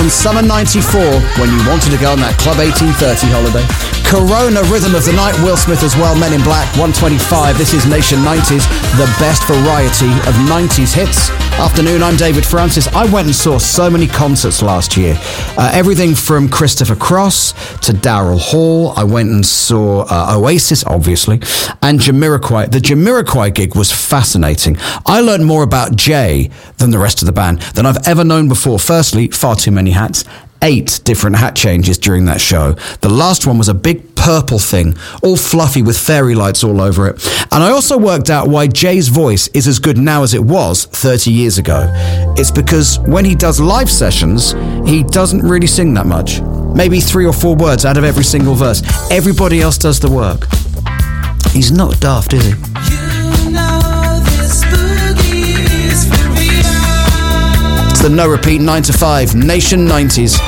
and summer 94 when you wanted to go on that Club 1830 holiday. Corona, Rhythm of the Night, Will Smith as well, Men in Black, 125. This is Nation 90s, the best variety of 90s hits. Afternoon, I'm David Francis. I went and saw so many concerts last year. Everything from Christopher Cross to Daryl Hall. I went and saw Oasis, obviously, and Jamiroquai. The Jamiroquai gig was fascinating. I learned more about Jay than the rest of the band than I've ever known before. Firstly, far too many hats. 8 different hat changes during that show. The last one was a big purple thing, all fluffy with fairy lights all over it. And I also worked out why Jay's voice is as good now as it was 30 years ago. It's because when he does live sessions, he doesn't really sing that much. Maybe 3 or 4 words out of every single verse. Everybody else does the work. He's not daft, is he? It's the No Repeat 9 to 5 Nation 90s.